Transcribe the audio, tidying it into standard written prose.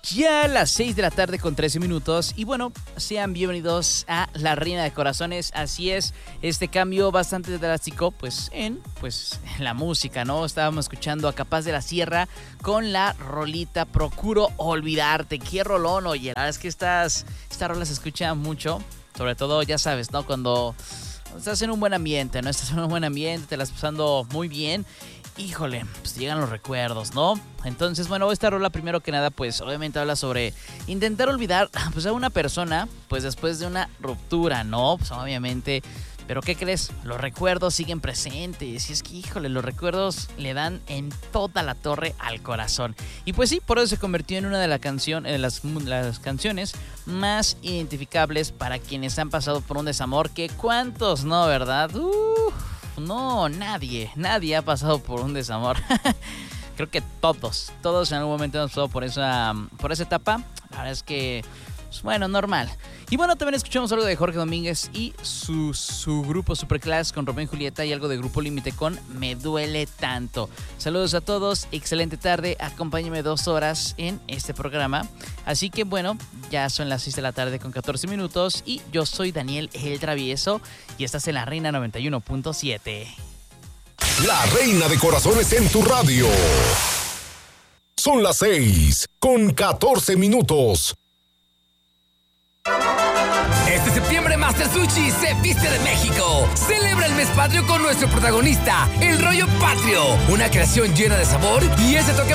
Ya las 6 de la tarde con 13 minutos y bueno, sean bienvenidos a La Reina de Corazones. Así es, este cambio bastante drástico en la música, ¿no? Estábamos escuchando a Capaz de la Sierra con la rolita Procuro Olvidarte. Qué rolón, oye, la verdad es que esta rola se escucha mucho, sobre todo, ya sabes, ¿no? Cuando estás en un buen ambiente, ¿no? Estás en un buen ambiente, te la estás pasando muy bien. Híjole, pues llegan los recuerdos, ¿no? Entonces, bueno, esta rola primero que nada, pues obviamente habla sobre intentar olvidar pues a una persona, pues después de una ruptura, ¿no? Pues obviamente, pero ¿qué crees? Los recuerdos siguen presentes y es que, híjole, los recuerdos le dan en toda la torre al corazón. Y pues sí, por eso se convirtió en una de las canciones más identificables para quienes han pasado por un desamor, que cuántos, ¿no? ¿Verdad? No, nadie ha pasado por un desamor. Creo que todos en algún momento hemos pasado por esa etapa. La verdad es que, pues, bueno, normal. Y bueno, también escuchamos algo de Jorge Domínguez y su grupo Superclass con Romeo y Julieta, y algo de Grupo Límite con Me Duele Tanto. Saludos a todos, excelente tarde, acompáñenme 2 horas en este programa. Así que bueno, ya son las 6 de la tarde con 14 minutos y yo soy Daniel el Travieso y estás en La Reina 91.7. La Reina de Corazones en tu radio. Son las 6 con 14 minutos. Este septiembre Master Sushi se viste de México. Celebra el mes patrio con nuestro protagonista, el rollo patrio. Una creación llena de sabor y ese toque